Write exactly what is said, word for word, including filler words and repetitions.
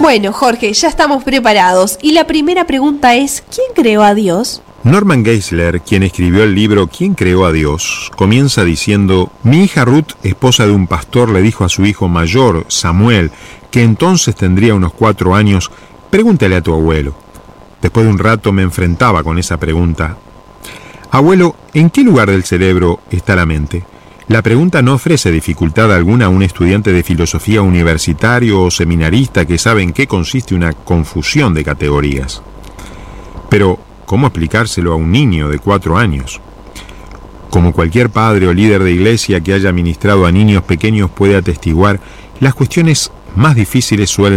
Bueno, Jorge, ya estamos preparados. Y la primera pregunta es, ¿quién creó a Dios? Norman Geisler, quien escribió el libro ¿Quién creó a Dios?, comienza diciendo: mi hija Ruth, esposa de un pastor, le dijo a su hijo mayor, Samuel, que entonces tendría unos cuatro años, pregúntale a tu abuelo. Después de un rato me enfrentaba con esa pregunta. Abuelo, ¿en qué lugar del cerebro está la mente? La pregunta no ofrece dificultad alguna a un estudiante de filosofía universitario o seminarista que sabe en qué consiste una confusión de categorías. Pero, ¿cómo explicárselo a un niño de cuatro años? Como cualquier padre o líder de iglesia que haya ministrado a niños pequeños puede atestiguar, las cuestiones más difíciles suelen